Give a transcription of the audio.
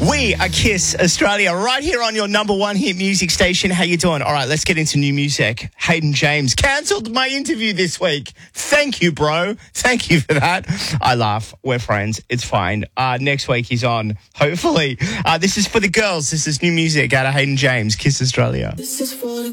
We are Kiss Australia, right here on your number one hit music station. How you doing? All right, let's get into new music. Hayden James cancelled my interview this week. Thank you, bro. Thank you for that. I laugh. We're friends. It's fine. Next week he's on, hopefully. This is for the girls. This is new music out of Hayden James, Kiss Australia. This is for the